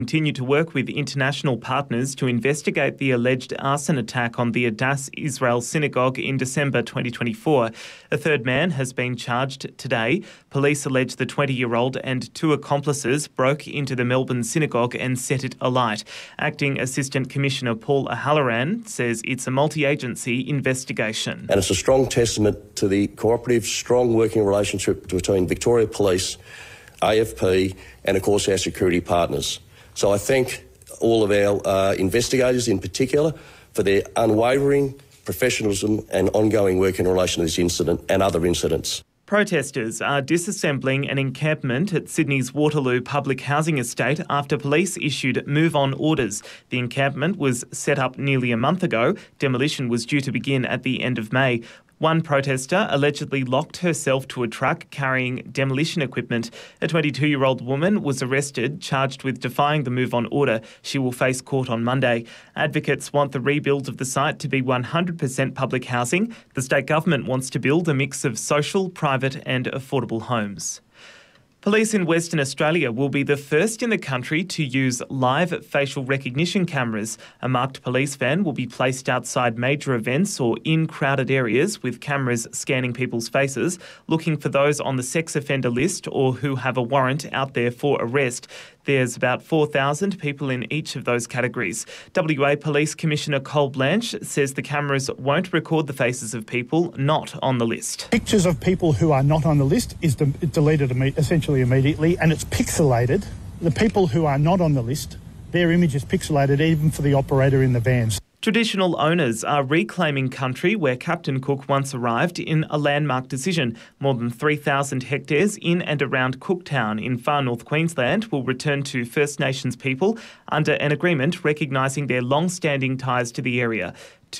continue to work with international partners to investigate the alleged arson attack on the Adass Israel synagogue in December 2024. A third man has been charged today. Police allege the 20-year-old and two accomplices broke into the Melbourne synagogue and set it alight. Acting Assistant Commissioner Paul O'Halloran says it's a multi-agency investigation. And it's a strong testament to the cooperative, strong working relationship between Victoria Police, AFP and, of course, our security partners. So I thank all of our investigators in particular for their unwavering professionalism and ongoing work in relation to this incident and other incidents. Protesters are disassembling an encampment at Sydney's Waterloo public housing estate after police issued move-on orders. The encampment was set up nearly a month ago. Demolition was due to begin at the end of May. One protester allegedly locked herself to a truck carrying demolition equipment. A 22-year-old woman was arrested, charged with defying the move-on order. She will face court on Monday. Advocates want the rebuild of the site to be 100% public housing. The state government wants to build a mix of social, private and affordable homes. Police in Western Australia will be the first in the country to use live facial recognition cameras. A marked police van will be placed outside major events or in crowded areas with cameras scanning people's faces, looking for those on the sex offender list or who have a warrant out there for arrest. There's about 4,000 people in each of those categories. WA Police Commissioner Cole Blanche says the cameras won't record the faces of people not on the list. Pictures of people who are not on the list is deleted essentially immediately, and it's pixelated. The people who are not on the list, their image is pixelated even for the operator in the vans. Traditional owners are reclaiming country where Captain Cook once arrived in a landmark decision. More than 3,000 hectares in and around Cooktown in far north Queensland will return to First Nations people under an agreement recognising their long-standing ties to the area.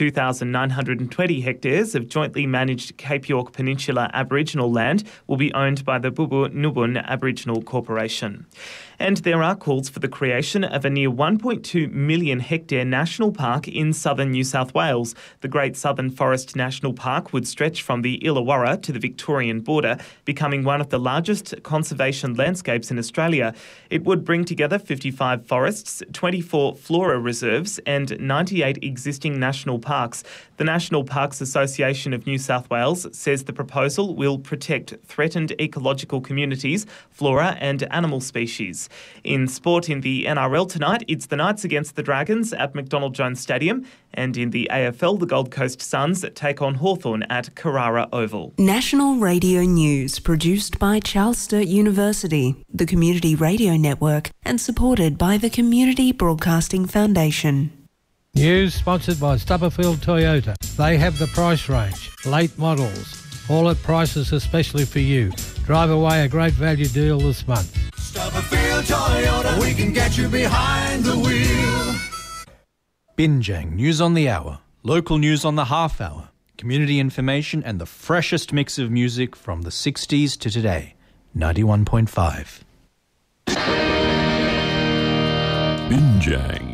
2,920 hectares of jointly managed Cape York Peninsula Aboriginal land will be owned by the Bubu Nubun Aboriginal Corporation. And there are calls for the creation of a near 1.2 million hectare national park in southern New South Wales. The Great Southern Forest National Park would stretch from the Illawarra to the Victorian border, becoming one of the largest conservation landscapes in Australia. It would bring together 55 forests, 24 flora reserves and 98 existing national parks. The National Parks Association of New South Wales says the proposal will protect threatened ecological communities, flora and animal species. In sport in the NRL tonight, it's the Knights against the Dragons at McDonald Jones Stadium, and in the AFL, the Gold Coast Suns take on Hawthorn at Carrara Oval. National Radio News produced by Charles Sturt University, the Community Radio Network, and supported by the Community Broadcasting Foundation. News sponsored by Stubberfield Toyota. They have the price range, late models, all at prices especially for you. Drive away a great value deal this month. Stubberfield Toyota, we can get you behind the wheel. Binjang News on the Hour, local news on the half hour, community information and the freshest mix of music from the 60s to today. 91.5. Binjang.